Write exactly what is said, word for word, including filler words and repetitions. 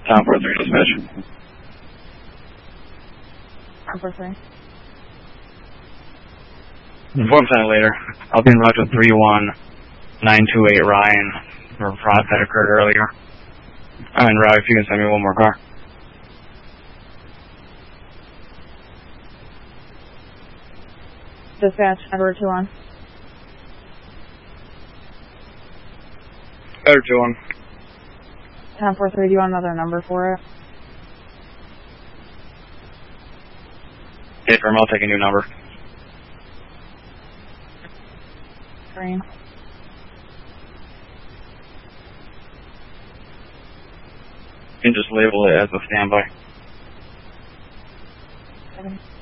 Town four three dispatch. Town four three. Inform time later. I'll be in route with three one nine two eight Ryan for a fraud that occurred earlier. I'm in route if you can send me one more car. Dispatch, Edward two one. Edward two one. Town four three, do you want another number for it? Okay, firm, I'll take a new number. Green. You can just label it as a standby. Seven.